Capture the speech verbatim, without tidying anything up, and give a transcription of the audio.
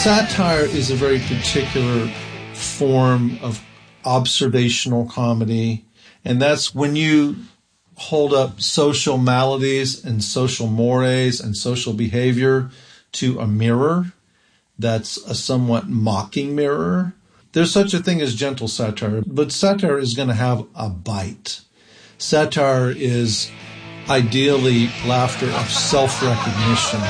Satire is a very particular form of observational comedy, and that's when you hold up social maladies and social mores and social behavior to a mirror that's a somewhat mocking mirror. There's such a thing as gentle satire, but satire is going to have a bite. Satire is ideally laughter of self-recognition.